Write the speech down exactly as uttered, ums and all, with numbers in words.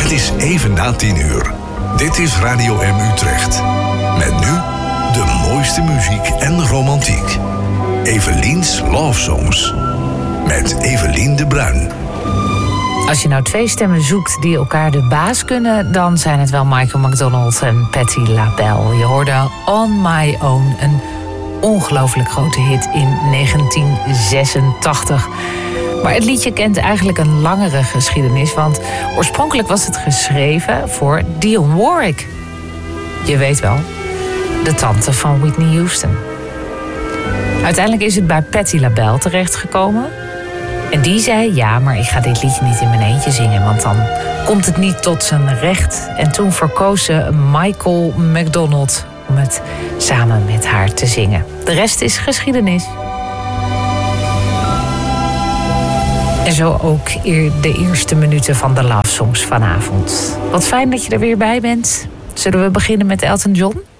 Het is even na tien uur. Dit is Radio M Utrecht. Met nu de mooiste muziek en romantiek. Evelien's Love Songs. Met Evelien de Bruin. Als je nou twee stemmen zoekt die elkaar de baas kunnen, dan zijn het wel Michael McDonald en Patti LaBelle. Je hoorde On My Own, een ongelooflijk grote hit in negentien zesentachtig. Maar het liedje kent eigenlijk een langere geschiedenis, want oorspronkelijk was het geschreven voor Dionne Warwick. Je weet wel, de tante van Whitney Houston. Uiteindelijk is het bij Patti LaBelle terechtgekomen. En die zei, ja, maar ik ga dit liedje niet in mijn eentje zingen, want dan komt het niet tot zijn recht. En toen verkoos ze Michael McDonald om het samen met haar te zingen. De rest is geschiedenis. En zo ook de eerste minuten van de Love Songs vanavond. Wat fijn dat je er weer bij bent. Zullen we beginnen met Elton John?